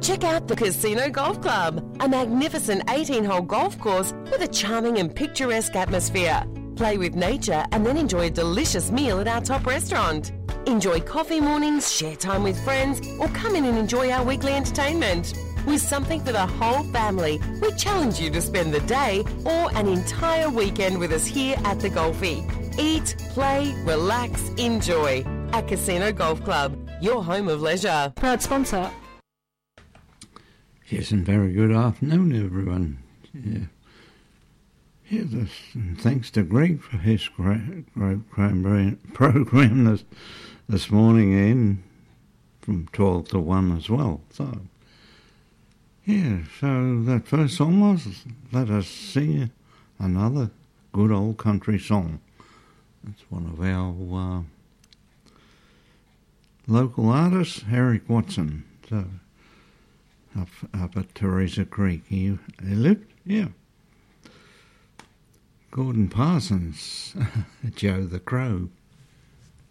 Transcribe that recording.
Check out the Casino Golf Club, a magnificent 18-hole golf course with a charming and picturesque atmosphere. Play with nature and then enjoy a delicious meal at our top restaurant. Enjoy coffee mornings, share time with friends, or come in and enjoy our weekly entertainment. With something for the whole family, we challenge you to spend the day or an entire weekend with us here at the Golfie. Eat, play, relax, enjoy. At Casino Golf Club, your home of leisure. Proud sponsor. Yes, and very good afternoon, everyone. And thanks to Greg for his great program this morning, and from 12 to 1 as well. So that first song was Let Us Sing Another Good Old Country Song. It's one of our local artists, Eric Watson. So up at Teresa Creek. He lived? Yeah. Gordon Parsons, Joe the Crow.